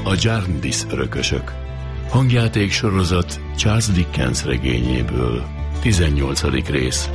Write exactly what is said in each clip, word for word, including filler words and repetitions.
A Jarndyce örökösök. Hangjáték sorozat Charles Dickens regényéből. tizennyolcadik rész.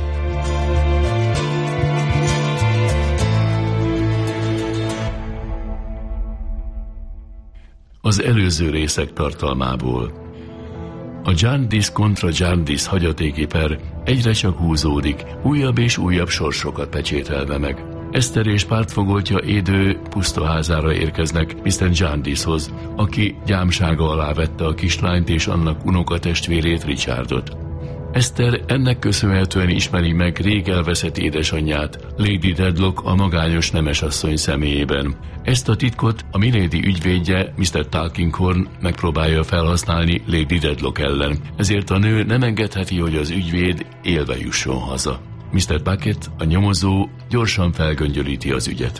Az előző részek tartalmából. A Jarndyce kontra Jarndyce hagyatéki per egyre csak húzódik, újabb és újabb sorsokat pecsételve meg. Eszter és pártfogoltja Édő pusztaházára érkeznek miszter Jarndycehoz, aki gyámsága alá vette a kislányt és annak unokatestvérét, Richardot. Eszter ennek köszönhetően ismeri meg rég elveszett édesanyját, Lady Dedlock a magányos nemesasszony személyében. Ezt a titkot a Milady ügyvédje, miszter Tulkinghorn megpróbálja felhasználni Lady Dedlock ellen, ezért a nő nem engedheti, hogy az ügyvéd élve jusson haza. miszter Bucket, a nyomozó, gyorsan felgöngyölíti az ügyet.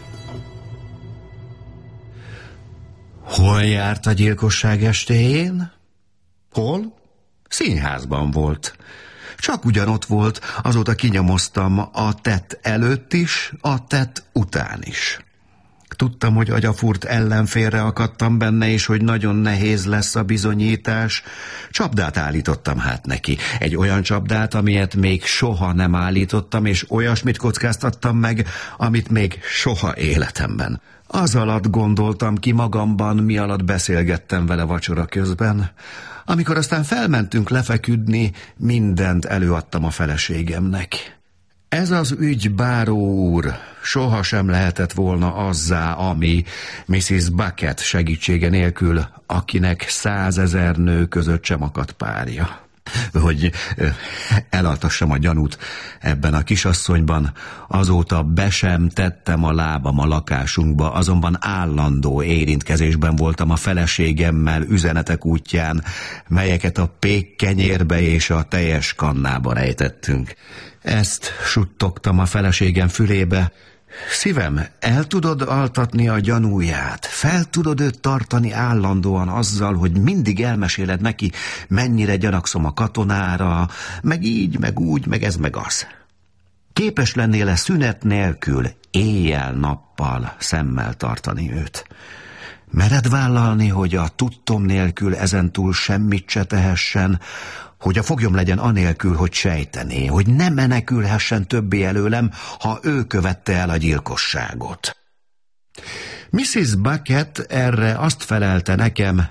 Hol járt a gyilkosság estéjén? Hol? Színházban volt. Csak ugyanott volt, azóta kinyomoztam a tett előtt is, a tett után is. Tudtam, hogy agyafurt ellenfélre akadtam benne, és hogy nagyon nehéz lesz a bizonyítás. Csapdát állítottam hát neki. Egy olyan csapdát, amilyet még soha nem állítottam, és olyasmit kockáztattam meg, amit még soha életemben. Az alatt gondoltam ki magamban, mi alatt beszélgettem vele vacsora közben. Amikor aztán felmentünk lefeküdni, mindent előadtam a feleségemnek. Ez az ügy, báró úr, sohasem lehetett volna azzá, ami missziz Bucket segítsége nélkül, akinek százezer nő között sem akadt párja. Hogy elaltassam a gyanút ebben a kisasszonyban, azóta be sem tettem a lábam a lakásunkba, azonban állandó érintkezésben voltam a feleségemmel üzenetek útján, melyeket a pékkenyérbe és a teljes kannába rejtettünk. Ezt suttogtam a feleségem fülébe. Szívem, el tudod altatni a gyanúját? Fel tudod őt tartani állandóan azzal, hogy mindig elmeséled neki, mennyire gyanakszom a katonára, meg így, meg úgy, meg ez, meg az. Képes lennél-e szünet nélkül, éjjel-nappal szemmel tartani őt? Mered vállalni, hogy a tudtom nélkül ezentúl semmit se tehessen, hogy a foglyom legyen anélkül, hogy sejtené, hogy ne menekülhessen többé előlem, ha ő követte el a gyilkosságot. missziz Bucket erre azt felelte nekem,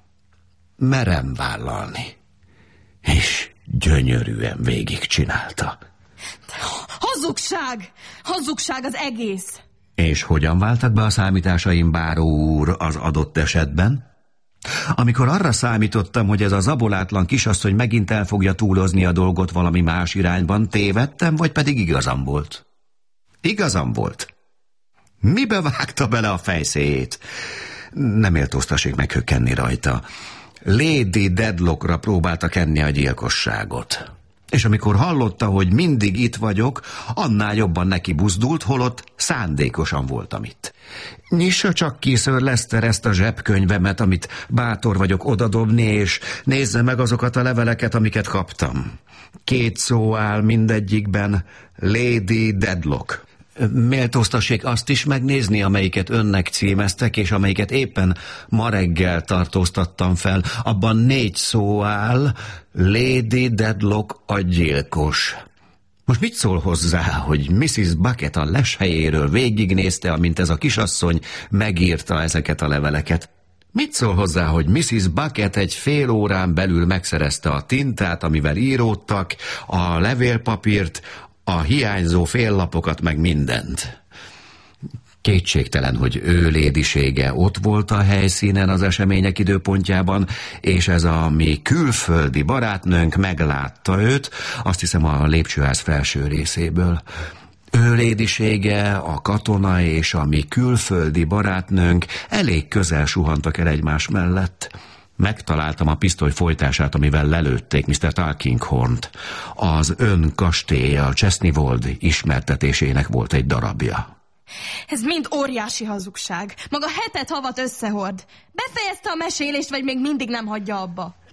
merem vállalni. És gyönyörűen végigcsinálta. Hazugság! Hazugság az egész! És hogyan váltak be a számításaim, báró úr, az adott esetben? Amikor arra számítottam, hogy ez a zabolátlan kisasszony megint el fogja túlozni a dolgot valami más irányban, tévedtem, vagy pedig igazam volt? Igazam volt. Mibe vágta bele a fejszéjét? Nem éltóztassék meghökkenni rajta. Lady Dedlockra próbálta kenni a gyilkosságot. És amikor hallotta, hogy mindig itt vagyok, annál jobban neki buzdult, holott szándékosan voltam itt. Nyissa csak ki, Sir Lester, ezt a zsebkönyvemet, amit bátor vagyok odadobni, és nézze meg azokat a leveleket, amiket kaptam. Két szó áll mindegyikben, Lady Dedlock. Méltóztassék azt is megnézni, amelyiket önnek címeztek, és amelyiket éppen ma reggel tartóztattam fel. Abban négy szó áll, Lady Dedlock a gyilkos. Most mit szól hozzá, hogy missziz Bucket a leshelyéről végignézte, amint ez a kisasszony megírta ezeket a leveleket? Mit szól hozzá, hogy missziz Bucket egy fél órán belül megszerezte a tintát, amivel íródtak, a levélpapírt, a hiányzó féllapokat, meg mindent? Kétségtelen, hogy ő lédisége ott volt a helyszínen az események időpontjában, és ez a mi külföldi barátnőnk meglátta őt, azt hiszem a lépcsőház felső részéből. Ő lédisége, a katona és a mi külföldi barátnőnk elég közel suhantak el egymás mellett. Megtaláltam a pisztoly folytását, amivel lelőtték miszter Tulkinghornt. Az ön kastélya, a Chesney Wold ismertetésének volt egy darabja. Ez mind óriási hazugság. Maga hetet havat összehord. Befejezte a mesélést, vagy még mindig nem hagyja abba?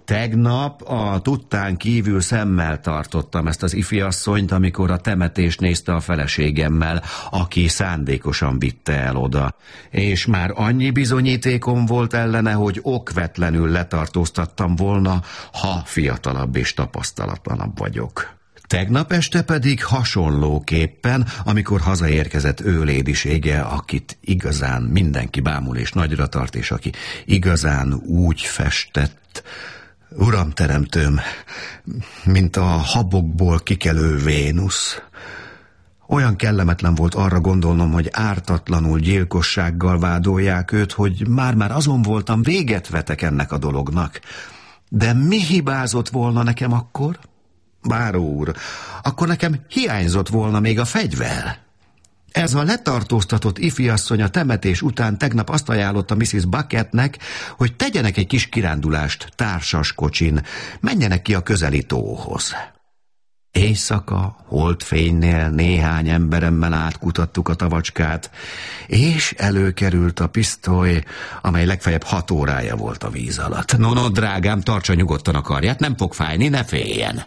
Tegnap a tudtán kívül szemmel tartottam ezt az ifiasszonyt, amikor a temetést nézte a feleségemmel, aki szándékosan vitte el oda. És már annyi bizonyítékom volt ellene, hogy okvetlenül letartóztattam volna, ha fiatalabb és tapasztalatlanabb vagyok. Tegnap este pedig hasonlóképpen, amikor hazaérkezett őlédisége, akit igazán mindenki bámul és nagyra tart, és aki igazán úgy festett, Uram teremtőm, mint a habokból kikelő Vénusz. Olyan kellemetlen volt arra gondolnom, hogy ártatlanul gyilkossággal vádolják őt, hogy már-már azon voltam, véget vetek ennek a dolognak. De mi hibázott volna nekem akkor? Báró úr, akkor nekem hiányzott volna még a fegyver. Ez a letartóztatott ifiasszony a temetés után tegnap azt ajánlotta missziz Bucketnek, hogy tegyenek egy kis kirándulást társas kocsin, menjenek ki a közeli tóhoz. Éjszaka, holdfénynél néhány emberemmel átkutattuk a tavacskát, és előkerült a pisztoly, amely legfeljebb hat órája volt a víz alatt. No, no, drágám, tartsa nyugodtan a karját, nem fog fájni, ne féljen.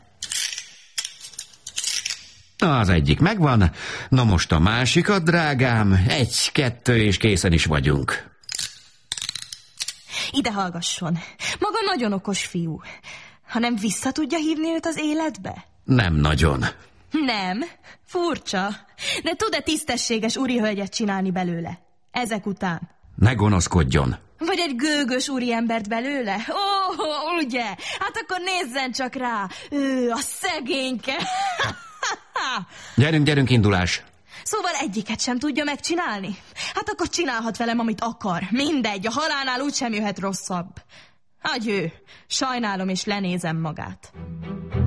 Az egyik megvan, na most a másikat, drágám, egy, kettő, és készen is vagyunk. Ide hallgasson, maga nagyon okos fiú. Ha nem vissza tudja hívni őt az életbe? Nem nagyon. Nem? Furcsa. De tud-e tisztességes úrihölgyet csinálni belőle? Ezek után. Ne gonoszkodjon. Vagy egy gőgös úriembert belőle? Ó, oh, ugye? Hát akkor nézzen csak rá. Ő, a szegényke. Gyerünk, gyerünk, indulás. Szóval egyiket sem tudja megcsinálni? Hát akkor csinálhat velem, amit akar. Mindegy, a halálnál úgysem jöhet rosszabb. Adjő, sajnálom és lenézem magát.